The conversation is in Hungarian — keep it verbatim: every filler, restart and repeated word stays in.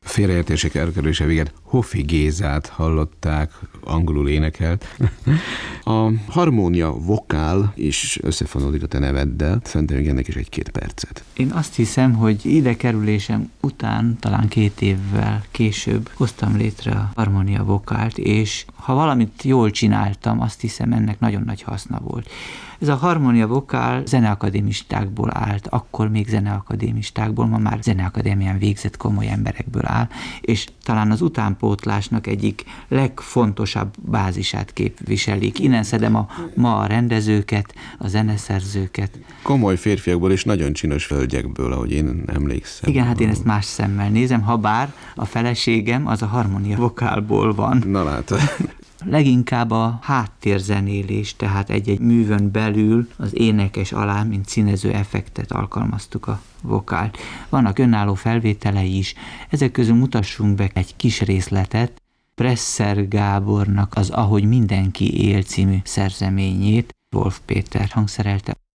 félreértések elkerülése véget Hoffi Gézát hallották, angolul énekelt. A harmónia vokál is összefonódik a te neveddel. Szerintem még ennek is egy-két percet. Én azt hiszem, hogy ide kerülésem után, talán két évvel később hoztam létre a harmónia vokált, és ha valamit jól csináltam, azt hiszem, ennek nagyon nagy haszna volt. Ez a harmónia vokál zeneakadémistákból állt, akkor még zeneakadémistákból, ma már zeneakadémián végzett komoly emberekből áll, és talán az utánpótlásnak egyik legfontosabb bázisát képviselik. Innen szedem a, ma a rendezőket, a zeneszerzőket. Komoly férfiakból és nagyon csinos hölgyekből, ahogy én emlékszem. Igen, hát én ezt más szemmel nézem, ha bár a feleségem az a harmónia vokálból van. Na látod. Leginkább a háttérzenélés, tehát egy-egy művön belül az énekes alá, mint színező effektet alkalmaztuk a vokált. Vannak önálló felvételei is, ezek közül mutassunk be egy kis részletet. Presser Gábornak az Ahogy mindenki él című szerzeményét Wolf Péter hangszerelte.